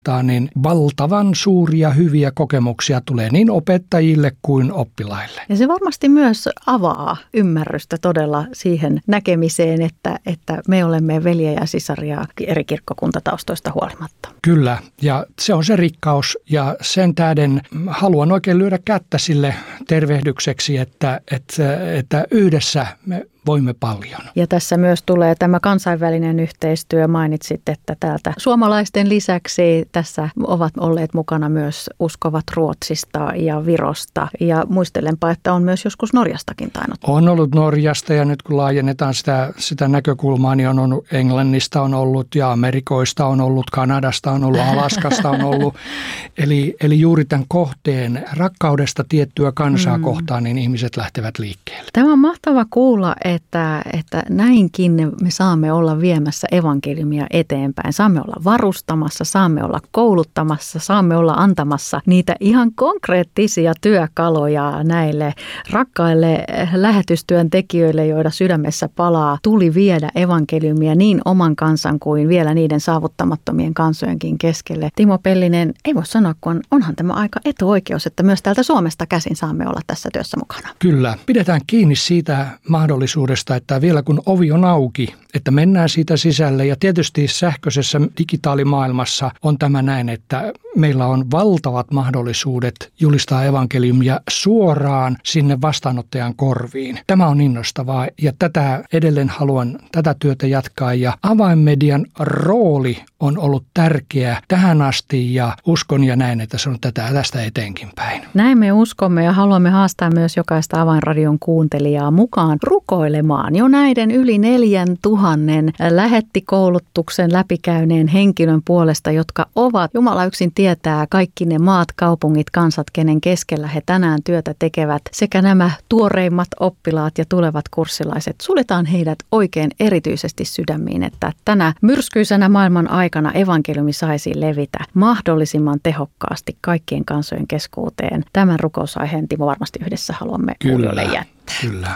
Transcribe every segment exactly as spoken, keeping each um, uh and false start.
niin valtavan suuria hyviä kokemuksia tulee niin opettajille kuin oppilaille. Ja se varmasti myös avaa ymmärrystä todella siihen näkemiseen, että, että me olemme veljiä ja sisaria eri kirkkokuntataustoista huolimatta. Kyllä, ja se on se rikkaus ja sen tähden haluan oikein lyödä kättä sille tervehdykseksi, että, että, että yhdessä me voimme paljon. Ja tässä myös tulee tämä kansainvälinen yhteistyö. Mainitsit, että täältä suomalaisten lisäksi tässä ovat olleet mukana myös uskovat Ruotsista ja Virosta. Ja muistelenpa, että on myös joskus Norjastakin tainnut. On ollut Norjasta ja nyt kun laajennetaan sitä, sitä näkökulmaa, niin on ollut Englannista on ollut ja Amerikoista on ollut, Kanadasta on ollut, Alaskasta on ollut. Eli, eli juuri tämän kohteen rakkaudesta tiettyä kansaa mm. kohtaan, niin ihmiset lähtevät liikkeelle. Tämä on mahtava kuulla, Että, että näinkin me saamme olla viemässä evankeliumia eteenpäin. Saamme olla varustamassa, saamme olla kouluttamassa, saamme olla antamassa niitä ihan konkreettisia työkaluja näille rakkaille lähetystyöntekijöille, joida sydämessä palaa. Tuli viedä evankeliumia niin oman kansan kuin vielä niiden saavuttamattomien kansojenkin keskelle. Timo Pellinen, ei voi sanoa, kun onhan tämä aika etuoikeus, että myös täältä Suomesta käsin saamme olla tässä työssä mukana. Kyllä, pidetään kiinni siitä mahdollisuudesta, että vielä kun ovi on auki, että mennään siitä sisälle ja tietysti sähköisessä digitaalimaailmassa on tämä näin, että meillä on valtavat mahdollisuudet julistaa evankeliumia suoraan sinne vastaanottajan korviin. Tämä on innostavaa ja tätä edelleen haluan tätä työtä jatkaa ja avainmedian rooli on ollut tärkeä tähän asti ja uskon ja näin, että se on tätä tästä eteenkin päin. Näin me uskomme ja haluamme haastaa myös jokaista Avainradion kuuntelijaa mukaan rukoilemaan jo näiden yli neljän tuhannen lähettikoulutuksen läpikäyneen henkilön puolesta, jotka ovat, Jumala yksin tietää, kaikki ne maat, kaupungit, kansat, kenen keskellä he tänään työtä tekevät, sekä nämä tuoreimmat oppilaat ja tulevat kurssilaiset. Suljetaan heidät oikein erityisesti sydämiin, että tänä myrskyisenä maailman aikana evankeliumi saisi levitä mahdollisimman tehokkaasti kaikkien kansojen keskuuteen. Tämän rukousaiheen, Timo, varmasti yhdessä haluamme kuulijoille jättää. Kyllä.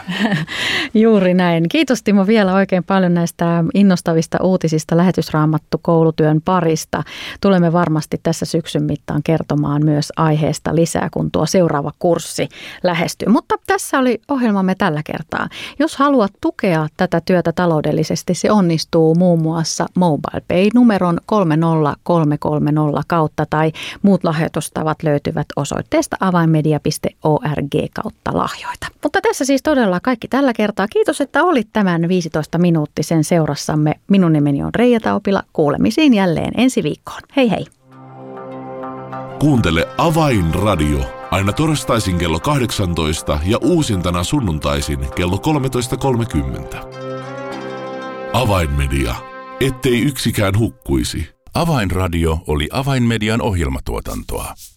Juuri näin. Kiitos, Timo, vielä oikein paljon näistä innostavista uutisista lähetysraamattu koulutyön parista. Tulemme varmasti tässä syksyn mittaan kertomaan myös aiheesta lisää, kun tuo seuraava kurssi lähestyy. Mutta tässä oli ohjelmamme tällä kertaa. Jos haluat tukea tätä työtä taloudellisesti, se onnistuu muun muassa MobilePay-numeron kolme nolla kolme kolme nolla kautta tai muut lahjoitustavat löytyvät osoitteesta avainmedia piste org kautta lahjoita. Mutta tässä siis todella kaikki tällä kertaa. Kiitos, että olit tämän viisitoista minuuttisen seurassamme. Minun nimeni on Reija Taupila. Kuulemisiin jälleen ensi viikkoon. Hei hei! Kuuntele Avainradio aina torstaisin kello kahdeksantoista ja uusintana sunnuntaisin kello kolmetoista kolmekymmentä. Avainmedia, ettei yksikään hukkuisi. Avainradio oli Avainmedian ohjelmatuotantoa.